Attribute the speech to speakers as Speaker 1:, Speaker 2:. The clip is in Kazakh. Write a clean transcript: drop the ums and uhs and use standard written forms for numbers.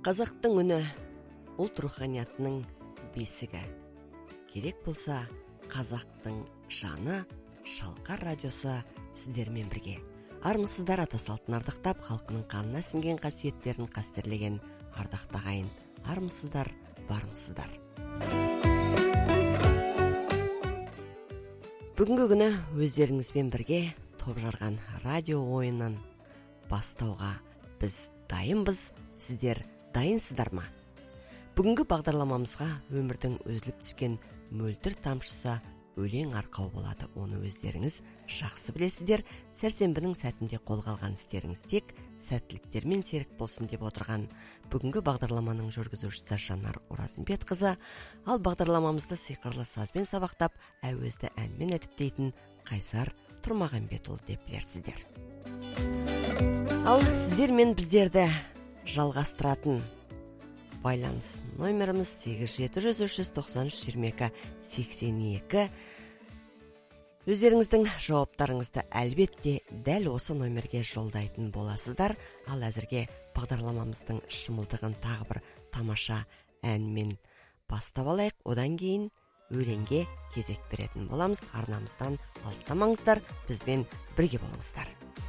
Speaker 1: Қазақтың үні ұлт руханиятының бесігі. Керек болса, қазақтың жаны Шалқар радиосы сіздермен бірге. Армысыздар, ата салтын ардақтап, халқының қанына сіңген қасиеттерін қастерлеген ардақты ағайын. Армысыздар, бармысыздар. Бүгінгі күні өздеріңізбен бірге топ жарған радио ойынын бастауға біз дайынбыз, сіздер дайынсыздар ма? Бүгінгі бағдарламамызға өмірдің үзіліп түскен мөлтір тамшысы өлең арқау болады. Оны өздеріңіз жақсы білесіздер. Сәрсенбінің сәтінде қолға алған істеріңіз тек сәттіліктермен серік болсын деп отырған бүгінгі бағдарламаның жүргізушісі Жанар Оразымбетқызы, ал бағдарламамызды сиқырлы сазбен сабақтап, әуезді әнмен әтіптейтін Қайсар Тұрмағанбетұлы деп білерсіздер. Ал сіздер мен біздерді жалғастыратын байланыс номеріміз 87-393-22-82. Өздеріңіздің жауаптарыңызды әлбетте дәл осы номерге жолдайтын боласыздар. Ал әзірге бағдарламамыздың шымылдығын тағы бір тамаша әнмен бастап алайық. Одан кейін өлеңге кезек беретін боламыз. Арнамыздан алыстамаңыздар, бізбен бірге болыңыздар.